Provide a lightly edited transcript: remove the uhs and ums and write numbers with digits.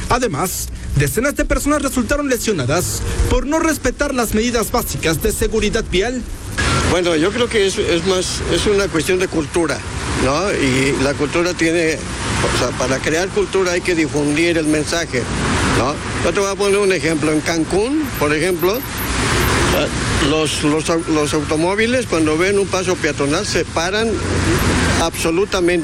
Además, decenas de personas resultaron lesionadas por no respetar las medidas básicas de seguridad vial. Bueno, yo creo que es una cuestión de cultura, ¿no? Y la cultura para crear cultura hay que difundir el mensaje, ¿no? Yo te voy a poner un ejemplo. En Cancún, por ejemplo, los automóviles cuando ven un paso peatonal se paran absolutamente.